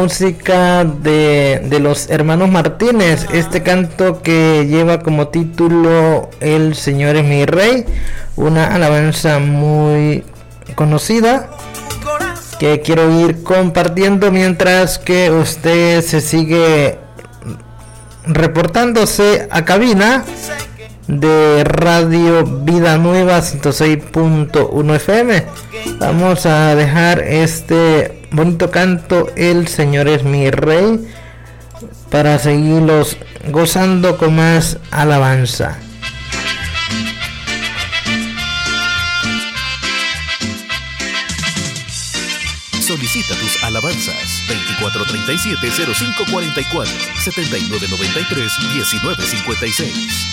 música de los hermanos Martínez, este canto que lleva como título El Señor es mi Rey, una alabanza muy conocida que quiero ir compartiendo mientras que usted se sigue reportándose a cabina de Radio Vida Nueva 106.1 FM. Vamos a dejar este bonito canto El Señor es mi Rey para seguirlos gozando con más alabanza. Solicita tus alabanzas 2437-0544 7993-1956.